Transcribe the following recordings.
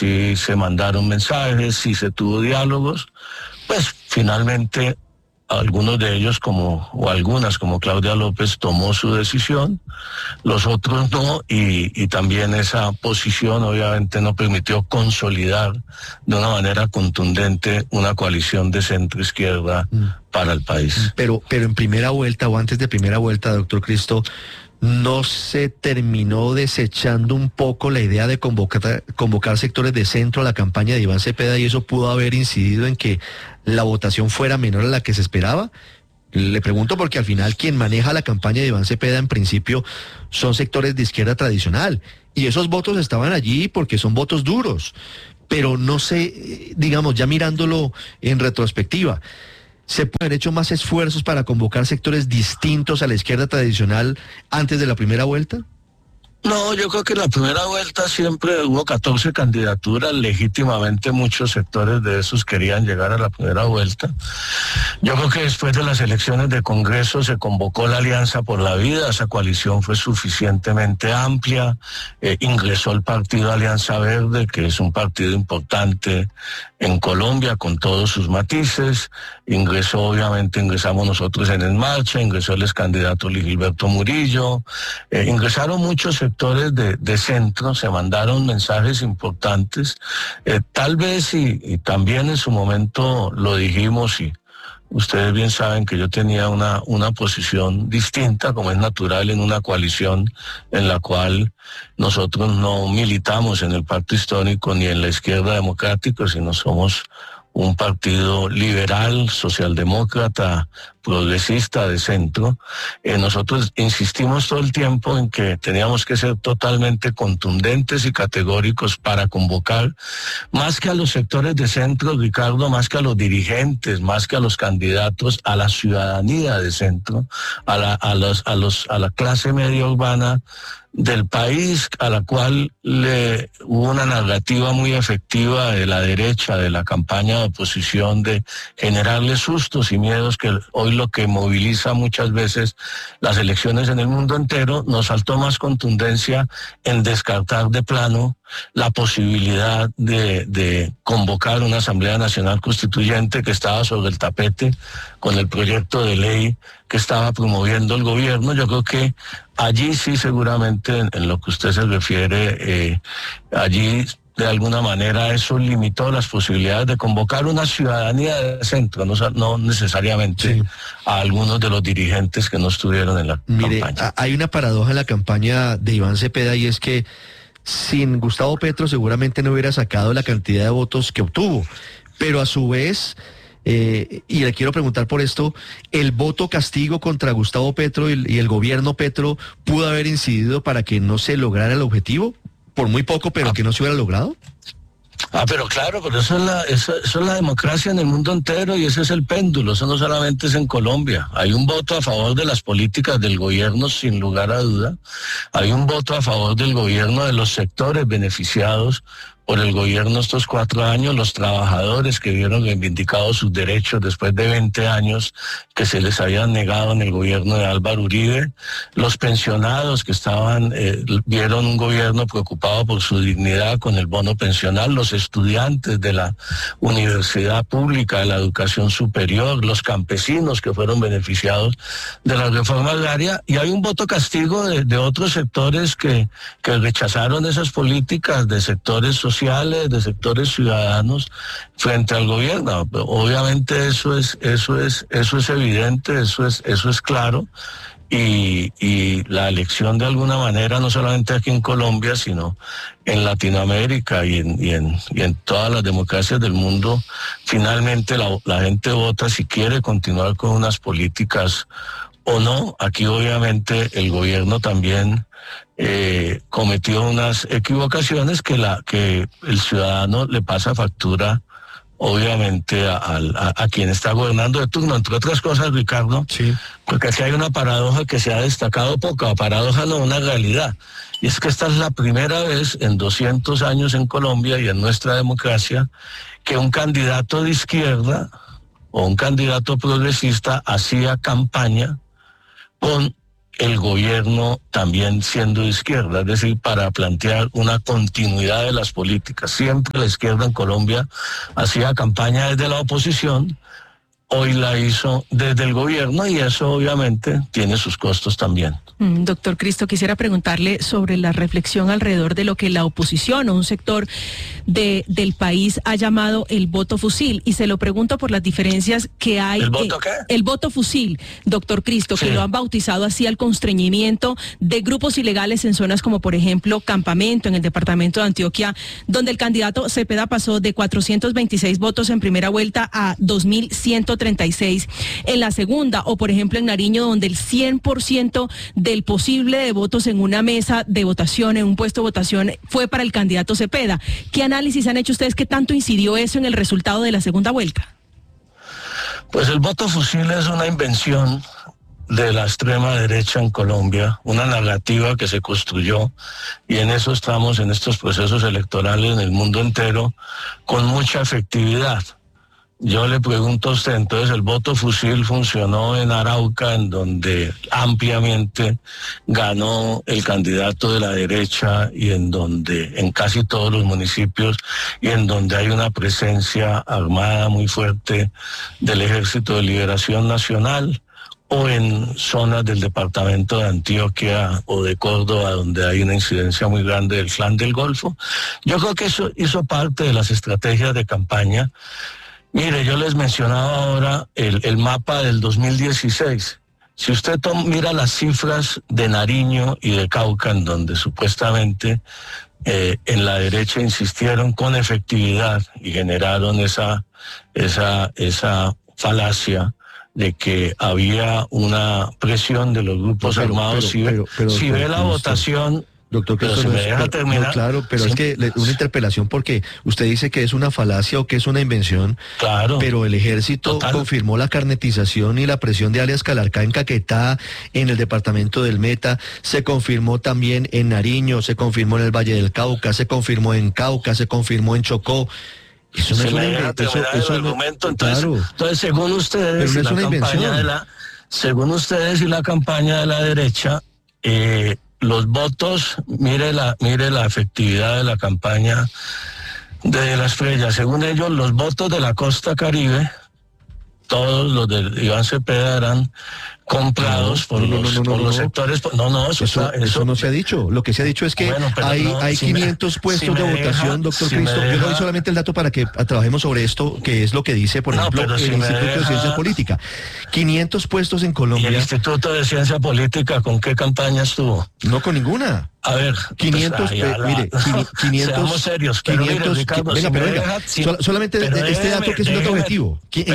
sí se mandaron mensajes, sí se tuvo diálogos, pues finalmente algunos de ellos o algunas como Claudia López tomó su decisión, los otros no, y también esa posición obviamente no permitió consolidar de una manera contundente una coalición de centro-izquierda para el país. Pero en primera vuelta o antes de primera vuelta, doctor Cristo, ¿no se terminó desechando un poco la idea de convocar sectores de centro a la campaña de Iván Cepeda y eso pudo haber incidido en que la votación fuera menor a la que se esperaba? Le pregunto porque al final quien maneja la campaña de Iván Cepeda en principio son sectores de izquierda tradicional y esos votos estaban allí porque son votos duros, pero no sé, digamos, ya mirándolo en retrospectiva, ¿se pueden haber hecho más esfuerzos para convocar sectores distintos a la izquierda tradicional antes de la primera vuelta? No, yo creo que en la primera vuelta siempre hubo 14 candidaturas, legítimamente muchos sectores de esos querían llegar a la primera vuelta. Yo creo que después de las elecciones de Congreso se convocó la Alianza por la Vida, esa coalición fue suficientemente amplia, ingresó el partido Alianza Verde, que es un partido importante en Colombia con todos sus matices, ingresamos nosotros en En Marcha, ingresó el ex candidato Luis Gilberto Murillo, ingresaron muchos sectores de centro, se mandaron mensajes importantes, tal vez y también en su momento lo dijimos y ustedes bien saben que yo tenía una posición distinta, como es natural en una coalición en la cual nosotros no militamos en el pacto histórico ni en la izquierda democrática, sino somos un partido liberal, socialdemócrata, progresista de centro. Nosotros insistimos todo el tiempo en que teníamos que ser totalmente contundentes y categóricos para convocar, más que a los sectores de centro, Ricardo, más que a los dirigentes, más que a los candidatos, a la ciudadanía de centro, a la clase media urbana del país, a la cual hubo una narrativa muy efectiva de la derecha, de la campaña de oposición, de generarle sustos y miedos, que hoy lo que moviliza muchas veces las elecciones en el mundo entero. Nos faltó más contundencia en descartar de plano la posibilidad de convocar una Asamblea Nacional Constituyente que estaba sobre el tapete con el proyecto de ley que estaba promoviendo el gobierno. Yo creo que allí sí seguramente en lo que usted se refiere, allí de alguna manera eso limitó las posibilidades de convocar una ciudadanía de centro, no necesariamente sí a algunos de los dirigentes que no estuvieron en la campaña. Hay una paradoja en la campaña de Iván Cepeda y es que sin Gustavo Petro seguramente no hubiera sacado la cantidad de votos que obtuvo, pero a su vez, y le quiero preguntar por esto, ¿el voto castigo contra Gustavo Petro y el gobierno Petro pudo haber incidido para que no se lograra el objetivo? Por muy poco, pero que no se hubiera logrado. Pero claro, pero eso es la democracia en el mundo entero y ese es el péndulo, eso no solamente es en Colombia. Hay un voto a favor de las políticas del gobierno sin lugar a duda, hay un voto a favor del gobierno de los sectores beneficiados por el gobierno estos 4 años, los trabajadores que vieron reivindicados sus derechos después de 20 años que se les habían negado en el gobierno de Álvaro Uribe, los pensionados que vieron un gobierno preocupado por su dignidad con el bono pensional, los estudiantes de la universidad pública, de la educación superior, los campesinos que fueron beneficiados de la reforma agraria, y hay un voto castigo de otros sectores que rechazaron esas políticas, de sectores sociales, de sectores ciudadanos frente al gobierno. Obviamente eso es evidente, eso es claro, y la elección de alguna manera, no solamente aquí en Colombia, sino en Latinoamérica y en todas las democracias del mundo, finalmente la gente vota si quiere continuar con unas políticas o no. Aquí obviamente el gobierno también cometió unas equivocaciones que el ciudadano le pasa factura obviamente a quien está gobernando de turno, entre otras cosas, Ricardo, sí, porque aquí hay una paradoja que se ha destacado poco, paradoja no, una realidad, y es que esta es la primera vez en 200 años en Colombia y en nuestra democracia que un candidato de izquierda o un candidato progresista hacía campaña con el gobierno también siendo de izquierda, es decir, para plantear una continuidad de las políticas. Siempre la izquierda en Colombia hacía campaña desde la oposición, hoy la hizo desde el gobierno y eso obviamente tiene sus costos también. Doctor Cristo, quisiera preguntarle sobre la reflexión alrededor de lo que la oposición o un sector del país ha llamado el voto fusil, y se lo pregunto por las diferencias que hay. ¿El voto qué? El voto fusil, doctor Cristo, sí, que lo han bautizado así al constreñimiento de grupos ilegales en zonas como por ejemplo Campamento, en el departamento de Antioquia, donde el candidato Cepeda pasó de 426 votos en primera vuelta a 2.136 en la segunda, o por ejemplo en Nariño, donde el 100% del posible de votos en una mesa de votación, en un puesto de votación, fue para el candidato Cepeda. ¿Qué análisis han hecho ustedes? ¿Qué tanto incidió eso en el resultado de la segunda vuelta? Pues el voto fusil es una invención de la extrema derecha en Colombia, una narrativa que se construyó, y en eso estamos en estos procesos electorales en el mundo entero con mucha efectividad. Yo le pregunto a usted, entonces el voto fusil funcionó en Arauca, en donde ampliamente ganó el candidato de la derecha y en donde, en casi todos los municipios, y en donde hay una presencia armada muy fuerte del Ejército de Liberación Nacional, o en zonas del departamento de Antioquia o de Córdoba, donde hay una incidencia muy grande del Clan del Golfo. Yo creo que eso hizo parte de las estrategias de campaña. Mire, yo les mencionaba ahora el mapa del 2016. Si usted mira las cifras de Nariño y de Cauca, en donde supuestamente en la derecha insistieron con efectividad y generaron esa falacia de que había una presión de los grupos armados. Si ve la votación... Doctor Cristo, pero si me deja terminar. No, claro, pero sí, es que una interpelación, porque usted dice que es una falacia o que es una invención, claro, pero el ejército confirmó la carnetización y la presión de alias Calarcá en Caquetá, en el departamento del Meta, se confirmó también en Nariño, se confirmó en el Valle del Cauca, se confirmó en Cauca, se confirmó en Chocó. Eso no es una invención. Entonces, según ustedes, pero no es una invención. Según ustedes y la campaña de la derecha, los votos, mire la efectividad de la campaña de la Estrella. Según ellos, los votos de la costa Caribe, todos los de Iván Cepeda, eran comprados por los sectores. Eso no se ha dicho. Lo que se ha dicho es que hay 500 puestos de votación, doctor Cristo. Yo le doy solamente el dato para que trabajemos sobre esto, que es lo que dice, por ejemplo, el Instituto de Ciencia Política. 500 puestos en Colombia. ¿Y el Instituto de Ciencia Política con qué campaña estuvo? No con ninguna. A ver, 500, mire, 500, seamos serios, 500, Ricardo, solamente este dato que es un dato objetivo. En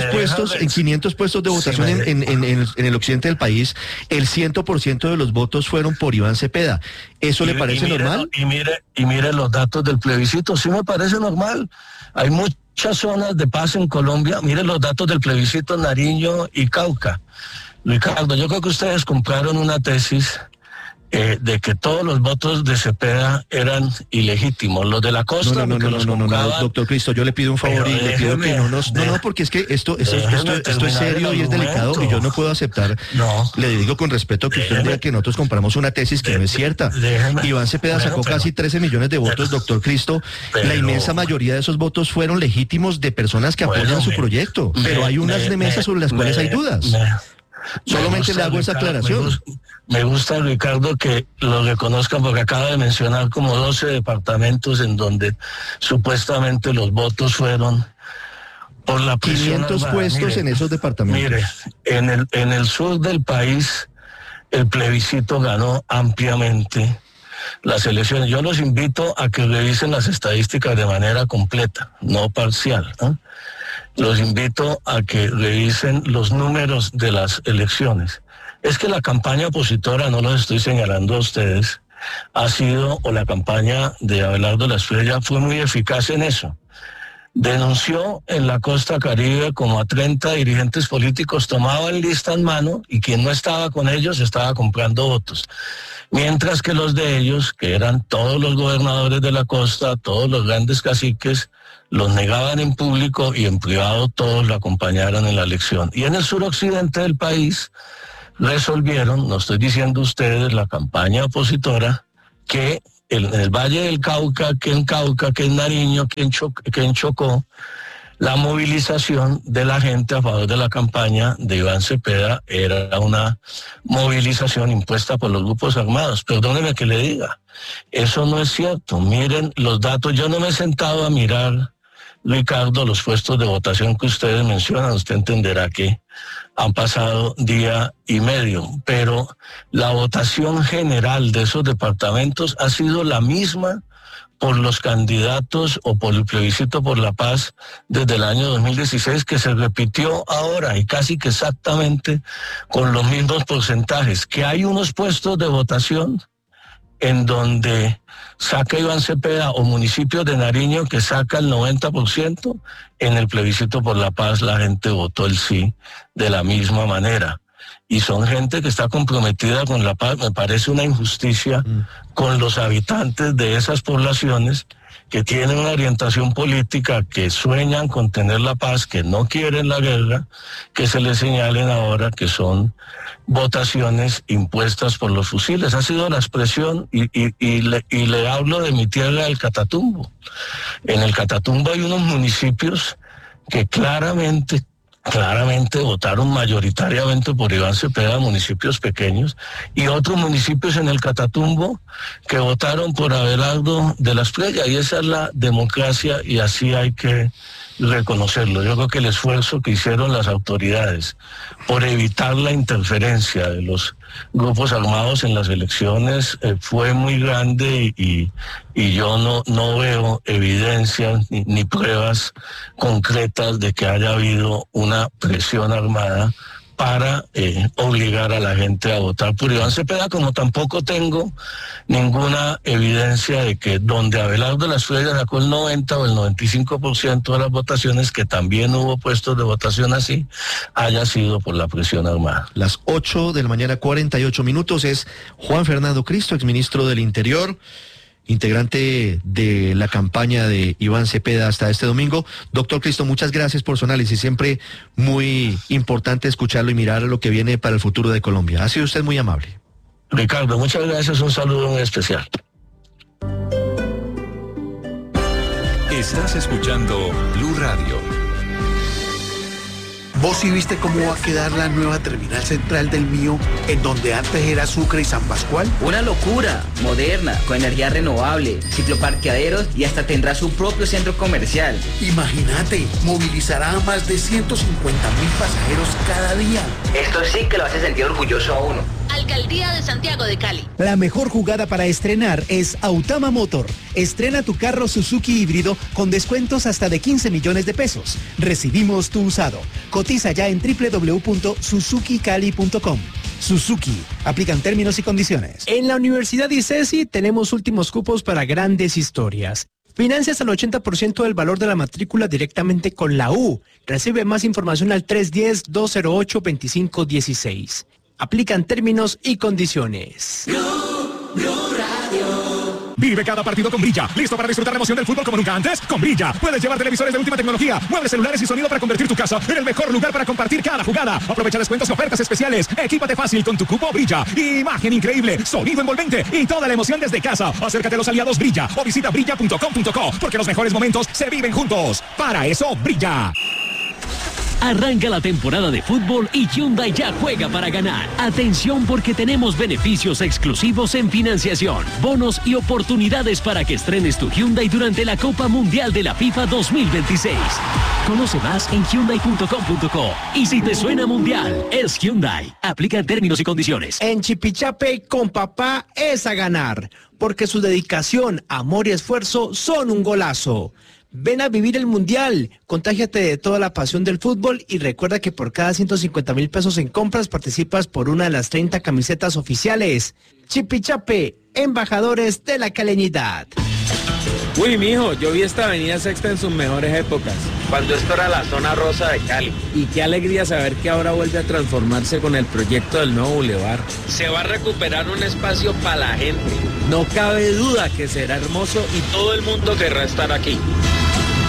500 puestos de votación en el occidente del país, el 100% de los votos fueron por Iván Cepeda. ¿Eso le parece normal? Y mire los datos del plebiscito, sí me parece normal. Hay muchas zonas de paz en Colombia. Mire los datos del plebiscito en Nariño y Cauca. Ricardo, yo creo que ustedes compraron una tesis de que todos los votos de Cepeda eran ilegítimos, los de la costa. No, doctor Cristo, yo le pido un favor y le pido que no, porque es que esto es serio y es delicado y yo no puedo aceptar. Le digo con respeto que usted diga que nosotros compramos una tesis que no es cierta. Iván Cepeda sacó casi 13 millones de votos, doctor Cristo. La inmensa mayoría de esos votos fueron legítimos de personas que apoyan su proyecto, pero hay unas mesas sobre las cuales hay dudas. Solamente le hago esa aclaración. Me gusta, Ricardo, que lo reconozcan, porque acaba de mencionar como 12 departamentos en donde supuestamente los votos fueron por la presión 500 armada. Puestos en esos departamentos. Mire, en el sur del país el plebiscito ganó ampliamente las elecciones. Yo los invito a que revisen las estadísticas de manera completa, no parcial, ¿no? Los invito a que revisen los números de las elecciones. Es que la campaña opositora, no los estoy señalando a ustedes, ha sido, o la campaña de Abelardo La Estrella fue muy eficaz en eso. Denunció en la costa Caribe como a 30 dirigentes políticos tomaban lista en mano y quien no estaba con ellos estaba comprando votos. Mientras que los de ellos, que eran todos los gobernadores de la costa, todos los grandes caciques, los negaban en público y en privado todos lo acompañaron en la elección. Y en el suroccidente del país, resolvieron, no estoy diciendo ustedes, la campaña opositora, que en el Valle del Cauca, que en Nariño, que en Chocó, la movilización de la gente a favor de la campaña de Iván Cepeda era una movilización impuesta por los grupos armados. Perdóneme que le diga, eso no es cierto. Miren los datos, yo no me he sentado a mirar, Ricardo, los puestos de votación que ustedes mencionan. Usted entenderá que han pasado día y medio, pero la votación general de esos departamentos ha sido la misma por los candidatos o por el plebiscito por la paz desde el año 2016, que se repitió ahora y casi que exactamente con los mismos porcentajes. Que hay unos puestos de votación en donde saca Iván Cepeda, o municipios de Nariño que saca el 90%, en el plebiscito por la paz la gente votó el sí de la misma manera. Y son gente que está comprometida con la paz. Me parece una injusticia con los habitantes de esas poblaciones que tienen una orientación política, que sueñan con tener la paz, que no quieren la guerra, que se les señalen ahora que son votaciones impuestas por los fusiles. Ha sido la expresión, y le hablo de mi tierra, del Catatumbo. En el Catatumbo hay unos municipios que claramente votaron mayoritariamente por Iván Cepeda, municipios pequeños, y otros municipios en el Catatumbo que votaron por Abelardo de la Espriella, y esa es la democracia, y así hay que reconocerlo. Yo creo que el esfuerzo que hicieron las autoridades por evitar la interferencia de los grupos armados en las elecciones fue muy grande, y yo no veo evidencias ni pruebas concretas de que haya habido una presión armada para obligar a la gente a votar por Iván Cepeda, como tampoco tengo ninguna evidencia de que donde Abelardo de la Espriella sacó el 90 o el 95% de las votaciones, que también hubo puestos de votación así, haya sido por la presión armada. Las 8 de la mañana, 48 minutos, es Juan Fernando Cristo, exministro del Interior, integrante de la campaña de Iván Cepeda hasta este domingo. Doctor Cristo, muchas gracias por su análisis. Siempre muy importante escucharlo y mirar lo que viene para el futuro de Colombia. Ha sido usted muy amable. Ricardo, muchas gracias. Un saludo muy especial. Estás escuchando Blue Radio. ¿Vos sí viste cómo va a quedar la nueva terminal central del Mío, en donde antes era Sucre y San Pascual? Una locura, moderna, con energía renovable, cicloparqueaderos y hasta tendrá su propio centro comercial. Imagínate, movilizará a más de 150.000 pasajeros cada día. Esto sí que lo hace sentir orgulloso a uno. Alcaldía de Santiago de Cali. La mejor jugada para estrenar es Autama Motor. Estrena tu carro Suzuki híbrido con descuentos hasta de 15 millones de pesos. Recibimos tu usado. Cotiza ya en www.suzukicali.com. Suzuki. Aplican términos y condiciones. En la Universidad ICESI tenemos últimos cupos para grandes historias. Financias al 80% del valor de la matrícula directamente con la U. Recibe más información al 310-208-2516. Aplican términos y condiciones. Vive cada partido con Brilla. ¿Listo para disfrutar la emoción del fútbol como nunca antes? Con Brilla puedes llevar televisores de última tecnología, muebles, celulares y sonido para convertir tu casa en el mejor lugar para compartir cada jugada. Aprovecha descuentos y ofertas especiales. Equípate fácil con tu cupo Brilla. Imagen increíble, sonido envolvente y toda la emoción desde casa. Acércate a los aliados Brilla o visita brilla.com.co, porque los mejores momentos se viven juntos. Para eso, Brilla. Arranca la temporada de fútbol y Hyundai ya juega para ganar. Atención, porque tenemos beneficios exclusivos en financiación, bonos y oportunidades para que estrenes tu Hyundai durante la Copa Mundial de la FIFA 2026. Conoce más en hyundai.com.co. Y si te suena mundial, es Hyundai. Aplica términos y condiciones. En Chipichape con papá es a ganar, porque su dedicación, amor y esfuerzo son un golazo. Ven a vivir el Mundial, contágiate de toda la pasión del fútbol y recuerda que por cada 150.000 pesos en compras participas por una de las 30 camisetas oficiales. Chipichape, embajadores de la caleñidad. Uy, mijo, yo vi esta avenida Sexta en sus mejores épocas, cuando esto era la zona rosa de Cali. Y qué alegría saber que ahora vuelve a transformarse con el proyecto del nuevo bulevar. Se va a recuperar un espacio para la gente. No cabe duda que será hermoso y todo el mundo querrá estar aquí.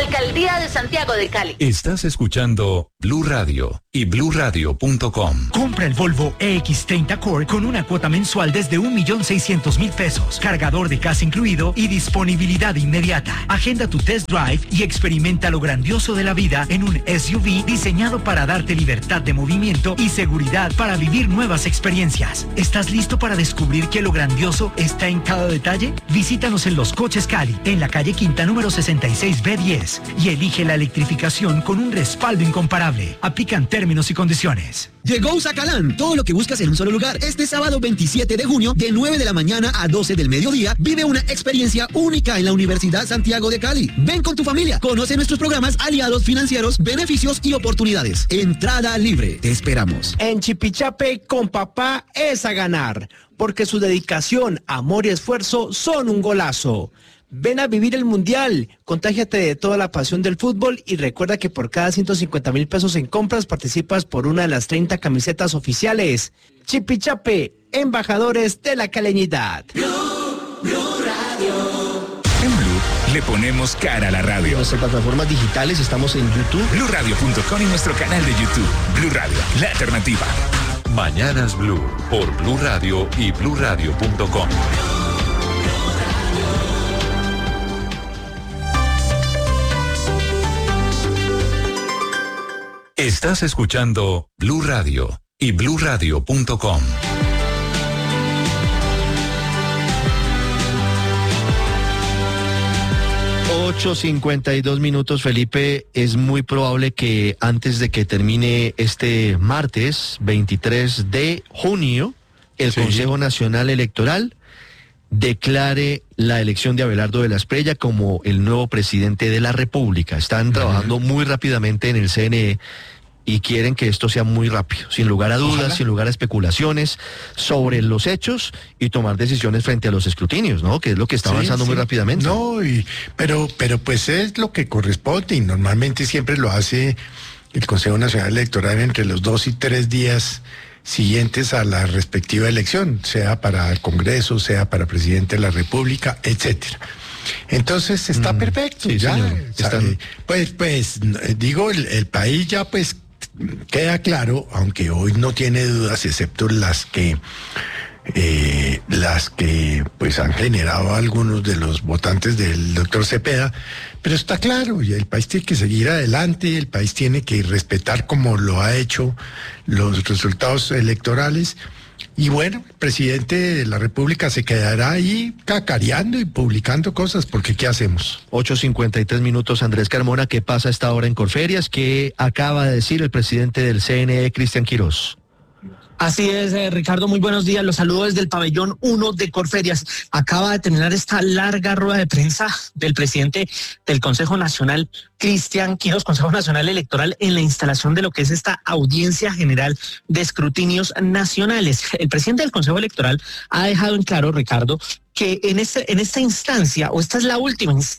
Alcaldía de Santiago de Cali. Estás escuchando Blue Radio y bluradio.com. Compra el Volvo EX30 Core con una cuota mensual desde 1.600.000 pesos, cargador de casa incluido y disponibilidad inmediata. Agenda tu test drive y experimenta lo grandioso de la vida en un SUV diseñado para darte libertad de movimiento y seguridad para vivir nuevas experiencias. ¿Estás listo para descubrir que lo grandioso está en cada detalle? Visítanos en Los Coches Cali, en la calle Quinta número 66B10 y elige la electrificación con un respaldo incomparable. Aplican términos y condiciones. Llegó Usacalan, todo lo que buscas en un solo lugar. Este sábado 27 de junio, de 9 de la mañana a 12 del mediodía, vive una experiencia única en la Universidad Santiago de Cali. Ven con tu familia, conoce nuestros programas, aliados financieros, beneficios y oportunidades. Entrada libre, te esperamos. En Chipichape, con papá es a ganar, porque su dedicación, amor y esfuerzo son un golazo. Ven a vivir el Mundial, contágiate de toda la pasión del fútbol y recuerda que por cada 150.000 pesos en compras participas por una de las 30 camisetas oficiales. Chipichape, embajadores de la caleñidad. En Blue le ponemos cara a la radio. En nuestras plataformas digitales estamos en YouTube. BlueRadio.com y nuestro canal de YouTube. Blue Radio, la alternativa. Mañanas Blue por Blue Radio y bluradio.com. Estás escuchando Blue Radio y bluradio.com. 8:52 minutos, Felipe. Es muy probable que antes de que termine este martes 23 de junio, el Consejo Nacional Electoral declare la elección de Abelardo de la Espriella como el nuevo presidente de la República. Están trabajando muy rápidamente en el CNE y quieren que esto sea muy rápido, sin lugar a dudas, sin lugar a especulaciones sobre los hechos y tomar decisiones frente a los escrutinios, ¿no? Que es lo que está avanzando muy rápidamente. No, pero pues es lo que corresponde y normalmente siempre lo hace el Consejo Nacional Electoral entre los 2 y 3 días siguientes a la respectiva elección, sea para el Congreso, sea para presidente de la República, etcétera. Entonces está perfecto, sí, ya. Señor, Pues digo, el país ya pues queda claro, aunque hoy no tiene dudas, excepto las que pues han generado algunos de los votantes del doctor Cepeda, pero está claro, y el país tiene que seguir adelante, el país tiene que respetar como lo ha hecho los resultados electorales, y bueno, el presidente de la República se quedará ahí cacareando y publicando cosas, porque ¿qué hacemos? 8:53 minutos, Andrés Carmona. ¿Qué pasa a esta hora en Corferias? ¿Qué acaba de decir el presidente del CNE, Cristian Quirós? Así es, Ricardo, muy buenos días. Los saludo desde el pabellón 1 de Corferias. Acaba de terminar esta larga rueda de prensa del presidente del Consejo Nacional, Cristian Quirós, Consejo Nacional Electoral, en la instalación de lo que es esta audiencia general de escrutinios nacionales. El presidente del Consejo Electoral ha dejado en claro, Ricardo, que en esta instancia, o esta es la última instancia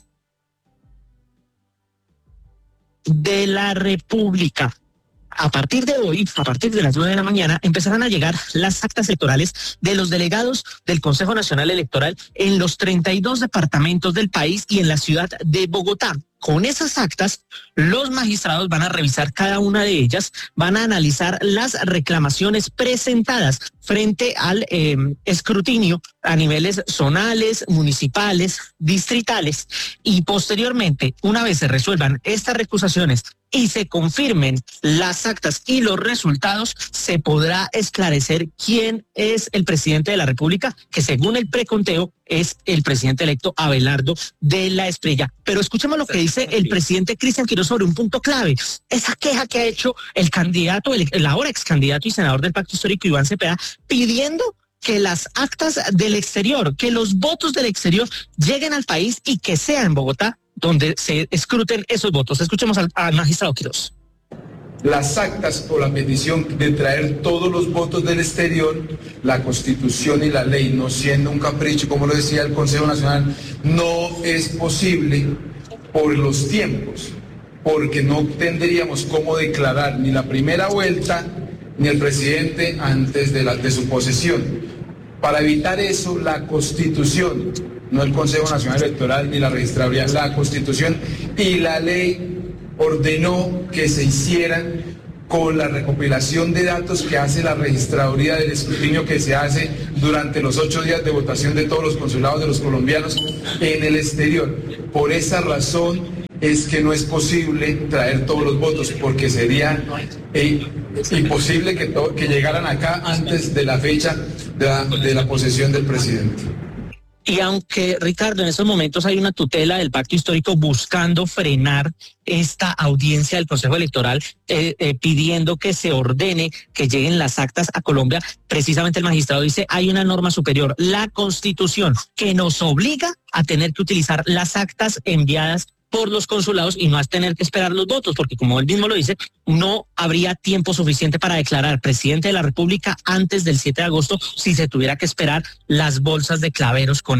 de la República. A partir de hoy, a partir de las 9 de la mañana, empezarán a llegar las actas electorales de los delegados del Consejo Nacional Electoral en los 32 departamentos del país y en la ciudad de Bogotá. Con esas actas, los magistrados van a revisar cada una de ellas, van a analizar las reclamaciones presentadas frente al escrutinio a niveles zonales, municipales, distritales, y posteriormente, una vez se resuelvan estas recusaciones y se confirmen las actas y los resultados, se podrá esclarecer quién es el presidente de la República, que según el preconteo es el presidente electo Abelardo de la Espriella. Pero escuchemos lo que dice el presidente Cristian Quirós sobre un punto clave, esa queja que ha hecho el candidato, el ahora ex candidato y senador del Pacto Histórico, Iván Cepeda, pidiendo que las actas del exterior, que los votos del exterior lleguen al país y que sea en Bogotá donde se escruten esos votos. Escuchemos al magistrado Quirós. Las actas o la petición de traer todos los votos del exterior, la Constitución y la ley, no siendo un capricho, como lo decía el Consejo Nacional, no es posible por los tiempos, porque no tendríamos cómo declarar ni la primera vuelta ni el presidente antes de su posesión. Para evitar eso, la Constitución no el Consejo Nacional Electoral ni la Registraduría, la Constitución y la ley ordenó que se hicieran con la recopilación de datos que hace la Registraduría del escrutinio que se hace durante los 8 días de votación de todos los consulados de los colombianos en el exterior. Por esa razón es que no es posible traer todos los votos, porque sería imposible que llegaran acá antes de la fecha de la posesión del presidente. Y aunque, Ricardo, en estos momentos hay una tutela del pacto histórico buscando frenar esta audiencia del Consejo Electoral, pidiendo que se ordene que lleguen las actas a Colombia, precisamente el magistrado dice, hay una norma superior, la Constitución, que nos obliga a tener que utilizar las actas enviadas por los consulados y no a tener que esperar los votos, porque como él mismo lo dice, no habría tiempo suficiente para declarar presidente de la República antes del 7 de agosto si se tuviera que esperar las bolsas de claveros con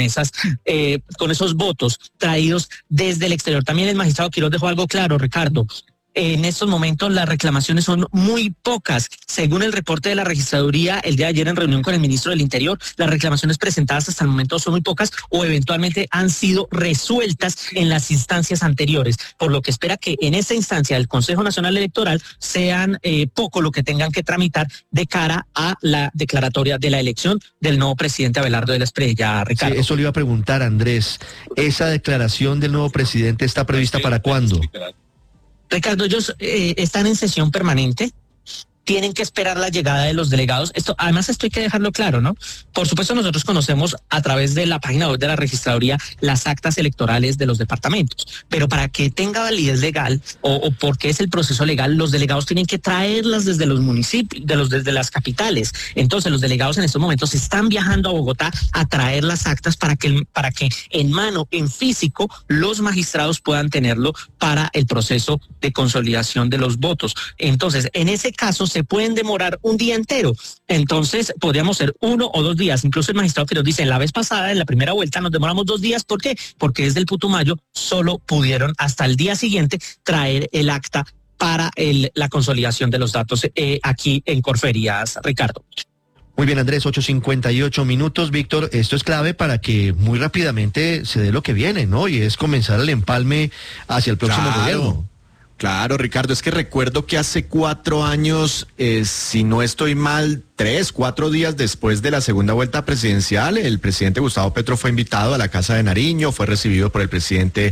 esos votos traídos desde el exterior. También el magistrado Quiroz dejó algo claro, Ricardo. En estos momentos las reclamaciones son muy pocas. Según el reporte de la registraduría, el día de ayer en reunión con el ministro del Interior, las reclamaciones presentadas hasta el momento son muy pocas o eventualmente han sido resueltas en las instancias anteriores, por lo que espera que en esta instancia del Consejo Nacional Electoral sean poco lo que tengan que tramitar de cara a la declaratoria de la elección del nuevo presidente Abelardo de la Espriella, Ricardo. Sí, eso le iba a preguntar, Andrés. ¿Esa declaración del nuevo presidente está prevista para cuándo? Ricardo, ellos están en sesión permanente, tienen que esperar la llegada de los delegados. Además, esto hay que dejarlo claro, ¿no? Por supuesto, nosotros conocemos a través de la página web de la registraduría las actas electorales de los departamentos, pero para que tenga validez legal o porque es el proceso legal, los delegados tienen que traerlas desde los municipios, desde las capitales. Entonces, los delegados en estos momentos están viajando a Bogotá a traer las actas para que en mano, en físico, los magistrados puedan tenerlo para el proceso de consolidación de los votos. Entonces, en ese caso, se pueden demorar un día entero. Entonces, podríamos ser 1 o 2 días. Incluso el magistrado que nos dice, la vez pasada, en la primera vuelta, nos demoramos 2 días. ¿Por qué? Porque desde el Putumayo solo pudieron hasta el día siguiente traer el acta para la consolidación de los datos aquí en Corferías, Ricardo. Muy bien, Andrés, 8:58 minutos. Víctor, esto es clave para que muy rápidamente se dé lo que viene, ¿no? Y es comenzar el empalme hacia el próximo gobierno. Claro, Ricardo, es que recuerdo que hace 4 años, si no estoy mal, 3, 4 días después de la segunda vuelta presidencial, el presidente Gustavo Petro fue invitado a la Casa de Nariño, fue recibido por el presidente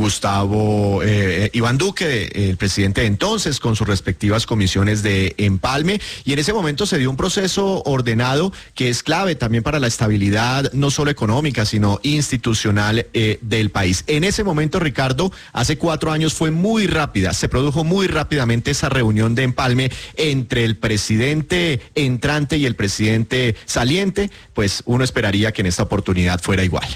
Iván Duque, el presidente de entonces, con sus respectivas comisiones de empalme, y en ese momento se dio un proceso ordenado que es clave también para la estabilidad, no solo económica, sino institucional del país. En ese momento, Ricardo, hace 4 años fue muy rápida, se produjo muy rápidamente esa reunión de empalme entre el presidente entrante y el presidente saliente, pues uno esperaría que en esta oportunidad fuera igual.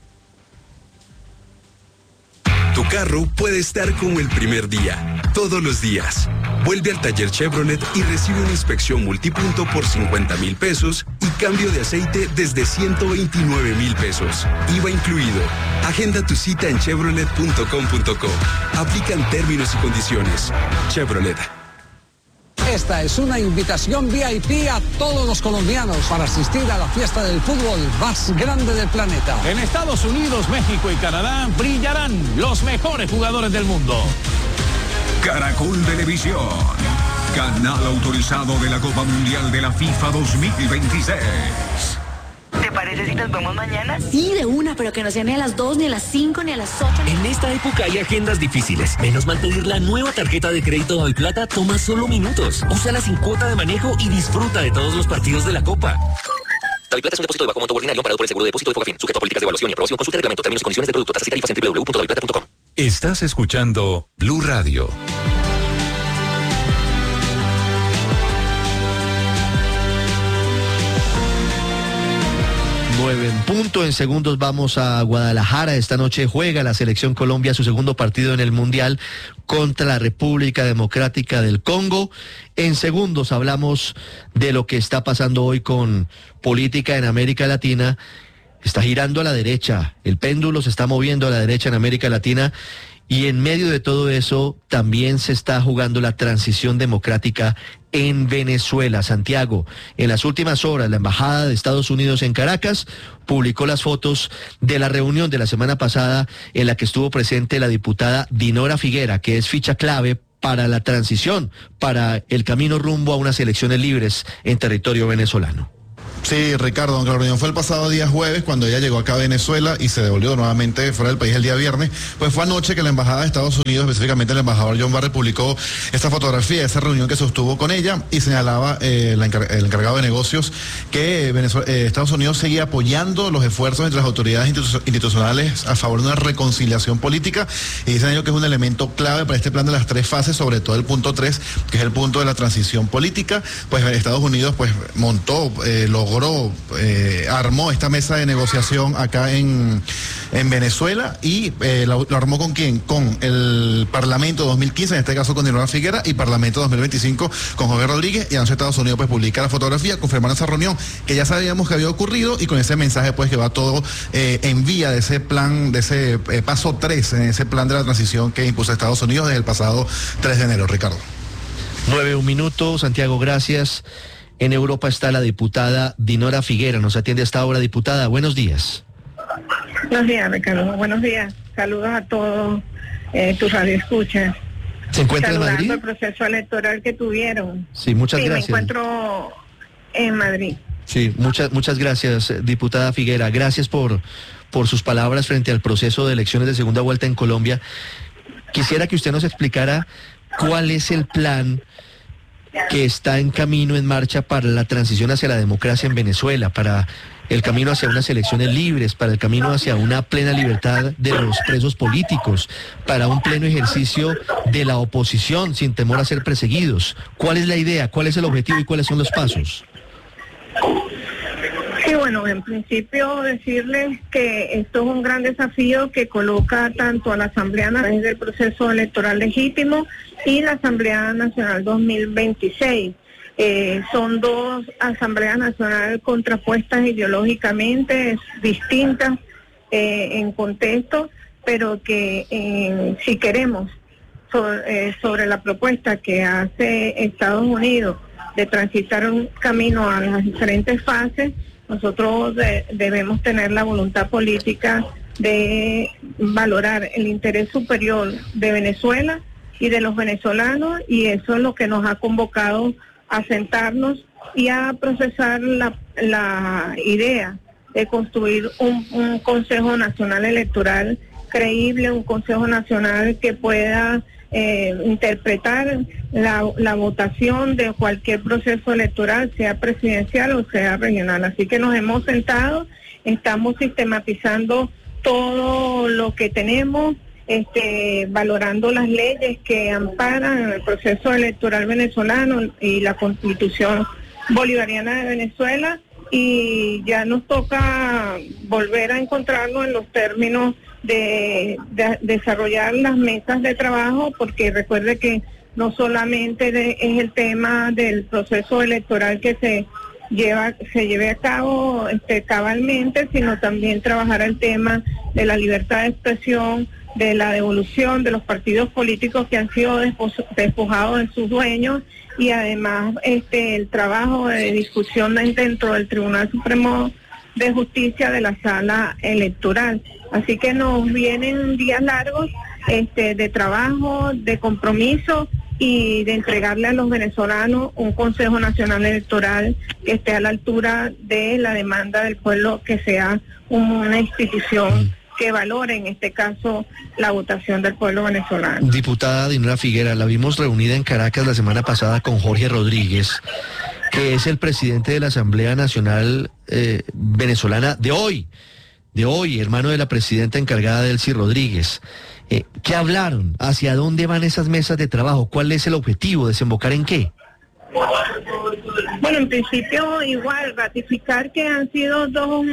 Tu carro puede estar como el primer día, todos los días. Vuelve al taller Chevrolet y recibe una inspección multipunto por 50,000 pesos y cambio de aceite desde 129,000 pesos. IVA incluido. Agenda tu cita en chevrolet.com.co. Aplican términos y condiciones. Chevrolet. Esta es una invitación VIP a todos los colombianos para asistir a la fiesta del fútbol más grande del planeta. En Estados Unidos, México y Canadá brillarán los mejores jugadores del mundo. Caracol Televisión, canal autorizado de la Copa Mundial de la FIFA 2026. ¿Te parece si nos vemos mañana? Sí, de una, pero que no sea ni a las 2, ni a las 5, ni a las 8. En esta época hay agendas difíciles. Menos mal pedir la nueva tarjeta de crédito Daviplata toma solo minutos. Úsala sin cuota de manejo y disfruta de todos los partidos de la Copa. Daviplata es un depósito de bajo monto ordinario amparado por el seguro de depósito de Fogafín, sujeto a políticas de evaluación y aprobación. Consulta el reglamento, términos y condiciones del producto, tasas y tarifas en www.daviplata.com. Estás escuchando Blue Radio. 9 en punto. En segundos vamos a Guadalajara. Esta noche juega la Selección Colombia su segundo partido en el Mundial contra la República Democrática del Congo. En segundos hablamos de lo que está pasando hoy con política en América Latina. Está girando a la derecha, el péndulo se está moviendo a la derecha en América Latina Y en medio de todo eso también se está jugando la transición democrática en Venezuela. Santiago, en las últimas horas la Embajada de Estados Unidos en Caracas publicó las fotos de la reunión de la semana pasada en la que estuvo presente la diputada Dinora Figuera, que es ficha clave para la transición, para el camino rumbo a unas elecciones libres en territorio venezolano. Sí, Ricardo, aunque la reunión fue el pasado día jueves, cuando ella llegó acá a Venezuela y se devolvió nuevamente fuera del país el día viernes, pues fue anoche que la Embajada de Estados Unidos, específicamente el embajador John Barrett, publicó esta fotografía de esa reunión que sostuvo con ella y señalaba el encargado de negocios que Estados Unidos seguía apoyando los esfuerzos entre las autoridades institucionales a favor de una reconciliación política, y dicen ellos que es un elemento clave para este plan de las 3 fases, sobre todo el punto 3, que es el punto de la transición política. Pues Estados Unidos pues montó, armó esta mesa de negociación acá en Venezuela y lo armó ¿con quién? Con el Parlamento 2015, en este caso con Dinora Figuera, y Parlamento 2025 con Jorge Rodríguez, y anoche Estados Unidos pues publica la fotografía, confirmando esa reunión que ya sabíamos que había ocurrido, y con ese mensaje pues que va todo en vía de ese plan, de ese paso 3, en ese plan de la transición que impuso Estados Unidos desde el pasado 3 de enero, Ricardo. 9:01, Santiago, gracias. En Europa está la diputada Dinora Figuera. Nos atiende hasta ahora, diputada. Buenos días. Buenos días, Ricardo. Buenos días. Saludos a todos tus radioescuchas. ¿Se encuentra en Madrid? El proceso electoral que tuvieron. Sí, muchas gracias. Me encuentro en Madrid. Sí, muchas gracias, diputada Figuera. Gracias por sus palabras frente al proceso de elecciones de segunda vuelta en Colombia. Quisiera que usted nos explicara cuál es el plan que está en camino, en marcha, para la transición hacia la democracia en Venezuela, para el camino hacia unas elecciones libres, para el camino hacia una plena libertad de los presos políticos, para un pleno ejercicio de la oposición sin temor a ser perseguidos. ¿Cuál es la idea? ¿Cuál es el objetivo y cuáles son los pasos? Sí, bueno, en principio decirles que esto es un gran desafío que coloca tanto a la Asamblea Nacional del proceso electoral legítimo y la Asamblea Nacional 2026. Son 2 asambleas nacionales contrapuestas ideológicamente, distintas en contexto, pero que si queremos sobre la propuesta que hace Estados Unidos de transitar un camino a las diferentes fases, nosotros debemos tener la voluntad política de valorar el interés superior de Venezuela y de los venezolanos, y eso es lo que nos ha convocado a sentarnos y a procesar la idea de construir un Consejo Nacional Electoral creíble, un Consejo Nacional que pueda interpretar la votación de cualquier proceso electoral, sea presidencial o sea regional. Así que nos hemos sentado, estamos sistematizando todo lo que tenemos, valorando las leyes que amparan el proceso electoral venezolano y la Constitución Bolivariana de Venezuela, y ya nos toca volver a encontrarnos en los términos de desarrollar las mesas de trabajo, porque recuerde que no solamente es el tema del proceso electoral que se lleve a cabo cabalmente, sino también trabajar el tema de la libertad de expresión, de la devolución de los partidos políticos que han sido despojados de sus dueños, y además el trabajo de discusión dentro del Tribunal Supremo de Justicia de la Sala Electoral. Así que nos vienen días largos de trabajo, de compromiso y de entregarle a los venezolanos un Consejo Nacional Electoral que esté a la altura de la demanda del pueblo, que sea una institución que valore en este caso la votación del pueblo venezolano. Diputada Dinora Figuera, la vimos reunida en Caracas la semana pasada con Jorge Rodríguez, que es el presidente de la Asamblea Nacional venezolana de hoy, hermano de la presidenta encargada Delcy Rodríguez. ¿Qué hablaron? ¿Hacia dónde van esas mesas de trabajo? ¿Cuál es el objetivo? ¿Desembocar en qué? Bueno, en principio igual, ratificar que han sido 2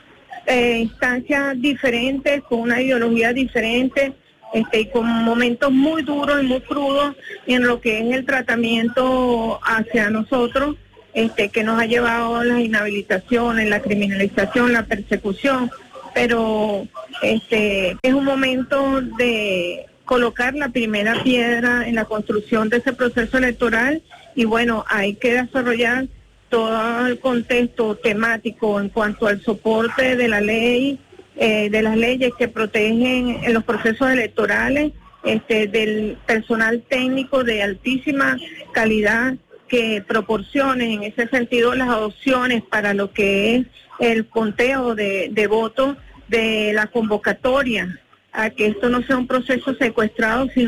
instancias diferentes, con una ideología diferente, y con momentos muy duros y muy crudos en lo que es el tratamiento hacia nosotros, que nos ha llevado a las inhabilitaciones, la criminalización, la persecución, pero es un momento de colocar la primera piedra en la construcción de ese proceso electoral y bueno, hay que desarrollar todo el contexto temático en cuanto al soporte de la ley, de las leyes que protegen en los procesos electorales, del personal técnico de altísima calidad que proporcione en ese sentido las opciones para lo que es el conteo de votos de la convocatoria, a que esto no sea un proceso secuestrado, sino